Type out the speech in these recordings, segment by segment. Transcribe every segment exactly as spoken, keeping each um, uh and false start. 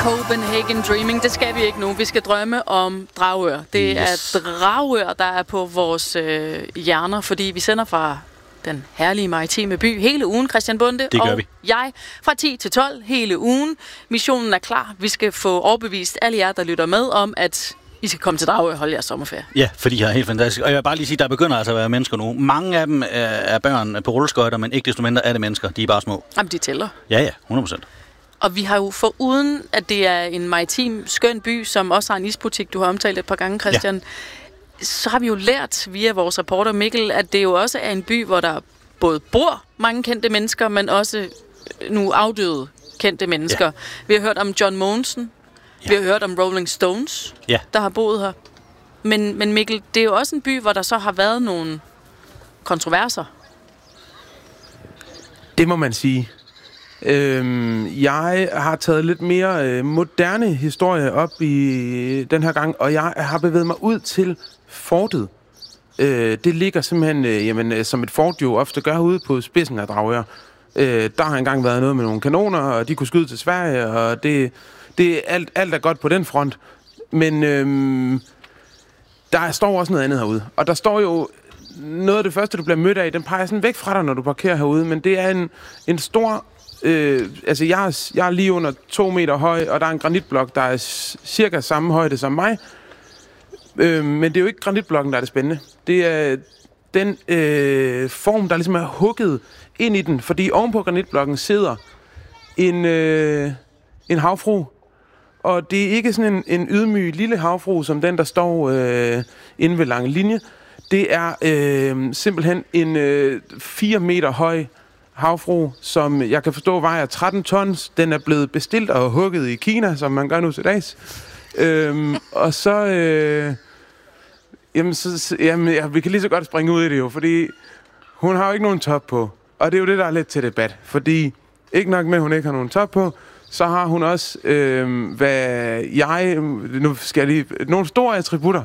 Copenhagen Dreaming, det skal vi ikke nu. Vi skal drømme om Dragør. Det yes. er Dragør, der er på vores øh, hjerner, fordi vi sender fra den herlige maritime by hele ugen, Christian Bonde det gør og vi. jeg, fra ti til tolv hele ugen. Missionen er klar. Vi skal få overbevist alle jer, der lytter med, om at I skal komme til Dragør og holde jeres sommerferie. Ja, for de er helt fantastisk. Og jeg vil bare lige sige, der begynder altså at være mennesker nu. Mange af dem er, er børn på rulleskøjter, men ikke desto mindre er det mennesker. De er bare små. Jamen, de tæller. Ja, ja, hundrede procent. Og vi har jo foruden, at det er en maritim skøn by, som også har en isbutik, du har omtalt et par gange, Christian, ja. så har vi jo lært via vores reporter Mikkel, at det jo også er en by, hvor der både bor mange kendte mennesker, men også nu afdøde kendte mennesker. Ja. Vi har hørt om John Mogensen, ja. vi har hørt om Rolling Stones, ja. der har boet her. Men, men Mikkel, det er jo også en by, hvor der så har været nogle kontroverser. Det må man sige. Øhm, jeg har taget lidt mere øh, moderne historie op i den her gang, og jeg har bevæget mig ud til fortet. Øh, det ligger simpelthen øh, jamen, som et fort jo ofte gør ude på spidsen af Dragør. Øh, der har engang været noget med nogle kanoner, og de kunne skyde til Sverige, og det, det alt, alt er godt på den front. Men øh, der står også noget andet herude, og der står jo noget af det første, du bliver mødt af, den peger sådan væk fra dig, når du parkerer herude, men det er en, en stor... Øh, altså, jeg er, jeg er lige under to meter høj, og der er en granitblok, der er cirka samme højde som mig. Øh, men det er jo ikke granitblokken, der er det spændende. Det er den øh, form, der ligesom er hugget ind i den, fordi ovenpå granitblokken sidder en, øh, en havfrue. Og det er ikke sådan en, en ydmyg lille havfrue, som den, der står øh, inde ved Lange Linje. Det er øh, simpelthen en øh, fire meter høj havfrue, som jeg kan forstå vejer tretten tons. Den er blevet bestilt og hugget i Kina, som man gør nu til dags. Øhm, og så... Øh, jamen, så jamen, ja, vi kan lige så godt springe ud i det jo, fordi hun har jo ikke nogen top på. Og det er jo det, der er lidt til debat. Fordi ikke nok med, at hun ikke har nogen top på, så har hun også, øh, hvad jeg... Nu skal jeg lige... Nogle store attributter.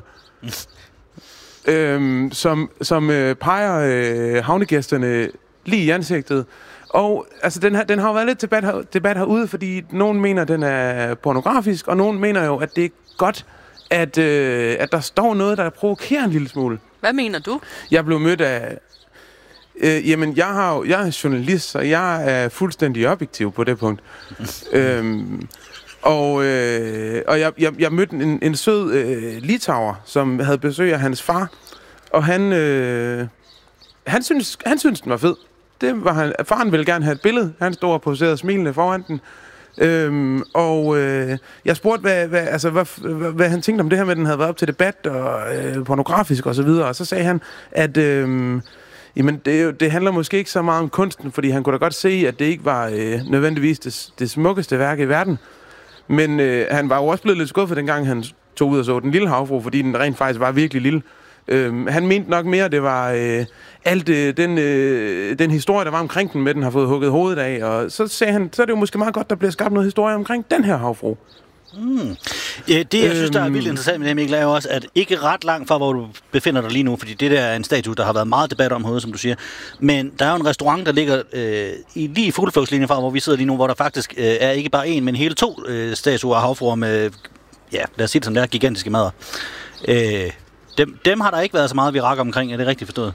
Øhm, som som øh, peger øh, havnegæsterne lige i ansigtet. Og altså, den, her, den har jo været lidt debat, her, debat herude, fordi nogen mener, den er pornografisk, og nogen mener jo, at det er godt, at, øh, at der står noget, der provokerer en lille smule. Hvad mener du? Jeg blev mødt af... Øh, jamen, jeg, har jo, jeg er journalist, så jeg er fuldstændig objektiv på det punkt. øhm, Og, øh, og jeg, jeg, jeg mødte en, en sød øh, litauer, som havde besøg af hans far, og han, øh, han, synes, han synes, den var fed. Det var han, faren ville gerne have et billede. Han stod og poserede smilende foran den. Øhm, og øh, jeg spurgte, hvad, hvad, altså, hvad, hvad, hvad han tænkte om det her med, at den havde været op til debat, og øh, pornografisk og så videre. Og så sagde han, at øh, jamen, det, det handler måske ikke så meget om kunsten, fordi han kunne da godt se, at det ikke var øh, nødvendigvis det, det smukkeste værk i verden. Men øh, han var jo også blevet lidt skuffet, dengang han tog ud og så den lille havfrue, fordi den rent faktisk var virkelig lille. Øh, han mente nok mere, at det var øh, alt øh, den, øh, den historie, der var omkring den, med den har fået hugget hovedet af. Og så sagde han, så er det jo måske meget godt, der bliver skabt noget historie omkring den her havfrue. Mm. Ja, det, jeg synes, der er vildt interessant med det, Mikkel, er jo også, at ikke ret langt fra, hvor du befinder dig lige nu, fordi det der er en statue, der har været meget debat om hovedet, som du siger. Men der er jo en restaurant, der ligger øh, i, lige i fugleflugtslinjen fra, hvor vi sidder lige nu, hvor der faktisk øh, er ikke bare en, men hele to øh, statuer af havfruer med, ja, lad os sige det sådan der, gigantiske madder. Øh, dem, dem har der ikke været så meget virak omkring, er det rigtigt forstået?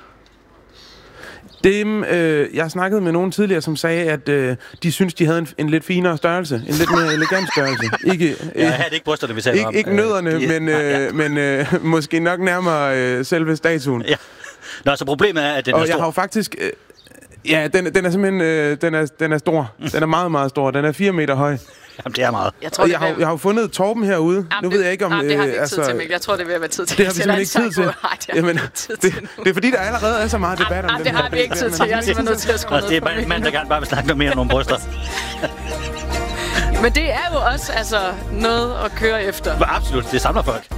Dem, øh, jeg snakkede med nogen tidligere, som sagde, at øh, de synes, de havde en, en lidt finere størrelse. En lidt mere elegant størrelse. Ikke, øh, ja, her er det ikke brysterne, vi taler ikke, om. Ikke nødderne, øh, de, men, øh, ja. men øh, måske nok nærmere øh, selve statuen. Ja. Nå, så problemet er, at den og er stor. Og jeg har jo faktisk... Øh, ja, den, den er simpelthen... Øh, den, er, den er stor. Den er meget, meget stor. Den er fire meter høj. Jamen, det er meget. Jeg, tror, jeg, har, jeg har jo fundet Torben herude. Jamen, nu ved jeg ikke, om... Jamen, det har vi ikke altså, tid til, Mikkel. Jeg tror, det er ved at være tid til. Det har vi simpelthen ikke tid til. Nej, det har Jamen, vi ikke tid det, til det er fordi, der allerede er så meget debat om jamen, det. det har vi ikke tid til. Jeg er simpelthen nødt til at skrue ned. Det er en mand, der gerne bare vil snakke noget mere om nogle bryster. Men det er jo også altså, noget at køre efter. Absolut, det samler folk.